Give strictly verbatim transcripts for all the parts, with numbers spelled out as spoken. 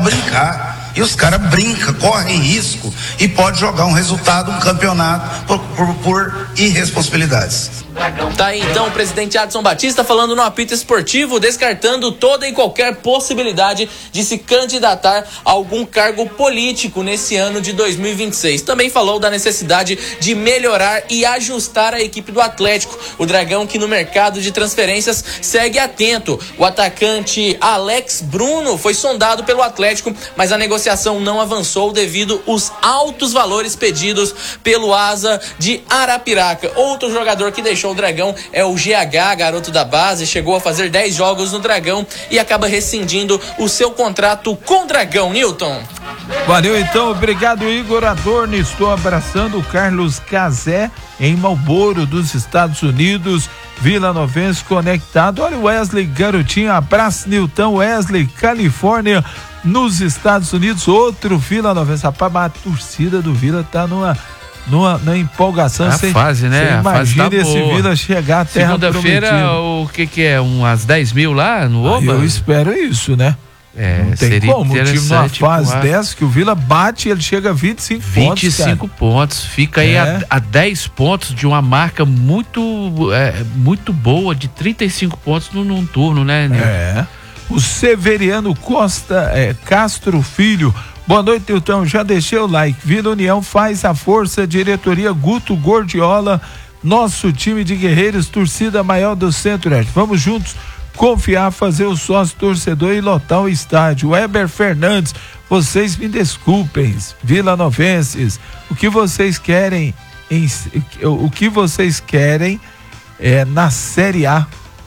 brincar. E os caras brincam, correm risco e pode jogar um resultado, um campeonato por, por, por irresponsabilidades. Tá aí então o presidente Adson Batista falando no apito esportivo, descartando toda e qualquer possibilidade de se candidatar a algum cargo político nesse ano de dois mil e vinte e seis. Também falou da necessidade de melhorar e ajustar a equipe do Atlético. O Dragão que no mercado de transferências segue atento. O atacante Alex Bruno foi sondado pelo Atlético, mas a negociação não avançou devido aos altos valores pedidos pelo asa de Arapiraca. Outro jogador que deixou o Dragão é o G H, garoto da base, chegou a fazer dez jogos no Dragão e acaba rescindindo o seu contrato com o Dragão. Newton. Valeu então, obrigado Igor Adorno. Estou abraçando o Carlos Cazé em Marlboro, dos Estados Unidos. Vila Novense conectado. Olha o Wesley Garotinho, abraço Newton. Wesley, Califórnia, nos Estados Unidos. Outro Vila Novense. Rapaz, a torcida do Vila tá numa Numa, na empolgação, a cê, fase, né? Imagina a fase tá esse boa. Vila chegar à terra prometida. Segunda-feira, o que que é? Umas dez mil lá no Oba? Ah, eu espero isso, né? É, não tem seria como, o time numa fase uma... dessa que o Vila bate, ele chega a vinte e cinco pontos, vinte e cinco pontos, fica aí é. a, a dez pontos de uma marca muito, é, muito boa, de trinta e cinco pontos num, num turno, né, Nil? É. O Severiano Costa é, Castro Filho. Boa noite, Nilton. Já deixei o like. Vila União faz a força, diretoria Guto Gordiola, nosso time de guerreiros, torcida maior do Centro-Oeste. Vamos juntos confiar, fazer o sócio torcedor e lotar o estádio. Weber Fernandes, vocês me desculpem, Vila Novenses, o que vocês querem, em, o que vocês querem é na Série A.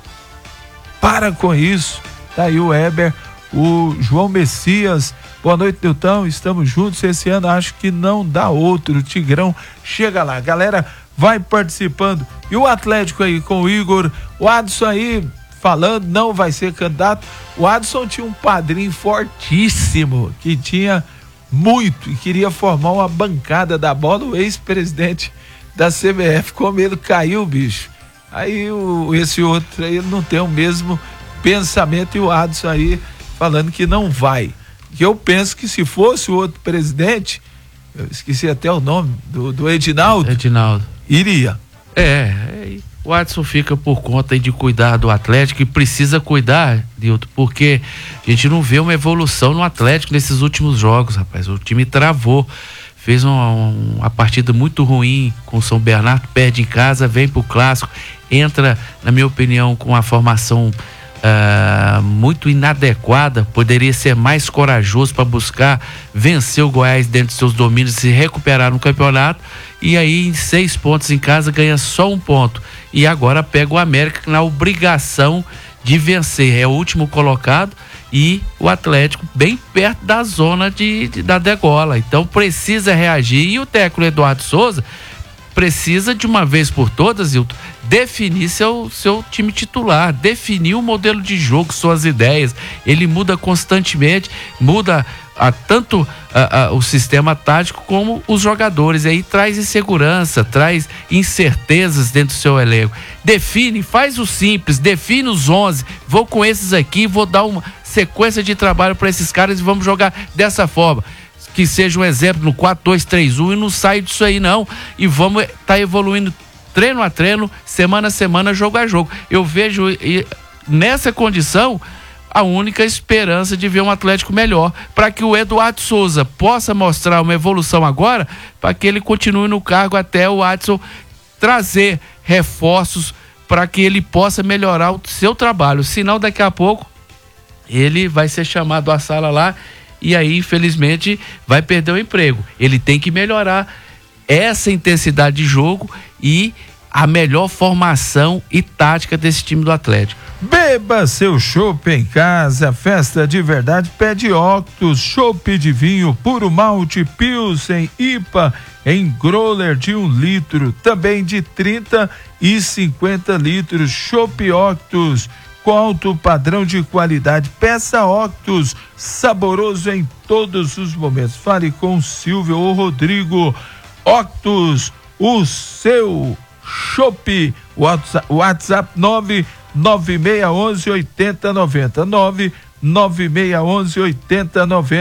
Para com isso. Tá aí o Weber, o João Messias. Boa noite, Nilton, estamos juntos, esse ano acho que não dá outro, o Tigrão chega lá, galera vai participando, e o Atlético aí com o Igor, o Adson aí falando, não vai ser candidato. O Adson tinha um padrinho fortíssimo, que tinha muito, e queria formar uma bancada da bola, o ex-presidente da C B F, como ele caiu, bicho, aí o, esse outro aí não tem o mesmo pensamento, e o Adson aí falando que não vai. Que eu penso que se fosse o outro presidente, eu esqueci até o nome do, do Edinaldo, Edinaldo, iria. É, é, o Adson fica por conta aí de cuidar do Atlético, e precisa cuidar, Nilton, porque a gente não vê uma evolução no Atlético nesses últimos jogos, rapaz. O time travou, fez uma, uma partida muito ruim com o São Bernardo, perde em casa, vem pro clássico, entra, na minha opinião, com a formação Uh, muito inadequada, poderia ser mais corajoso para buscar vencer o Goiás dentro de seus domínios e se recuperar no campeonato, e aí em seis pontos em casa ganha só um ponto, e agora pega o América na obrigação de vencer, é o último colocado, e o Atlético bem perto da zona de, de, da degola, então precisa reagir, e o técnico Eduardo Souza precisa de uma vez por todas, Hilton, definir seu, seu time titular, definir o modelo de jogo, suas ideias. Ele muda constantemente, muda a, tanto a, a, o sistema tático como os jogadores, e aí traz insegurança, traz incertezas dentro do seu elenco. Define, faz o simples, define os onze, vou com esses aqui, vou dar uma sequência de trabalho para esses caras e vamos jogar dessa forma. Que seja um exemplo no quatro dois três um, e não sai disso aí não, e vamos tá evoluindo treino a treino, semana a semana, jogo a jogo. Eu vejo e, nessa condição a única esperança de ver um Atlético melhor, para que o Eduardo Souza possa mostrar uma evolução agora, para que ele continue no cargo até o Adson trazer reforços para que ele possa melhorar o seu trabalho, senão daqui a pouco ele vai ser chamado à sala lá, e aí infelizmente vai perder o emprego. Ele tem que melhorar essa intensidade de jogo e a melhor formação e tática desse time do Atlético. Beba seu chopp em casa, festa de verdade, pede Octus, chopp de vinho, puro malte, Pilsen, I P A, em growler de um litro, também de trinta e cinquenta litros, chopp Octus, com alto padrão de qualidade. Peça Octus, saboroso em todos os momentos. Fale com o Silvio ou Rodrigo. Octus, o seu chopp. WhatsApp nove nove seis um um oito zero nove zero nove nove seis um um oito zero nove zero.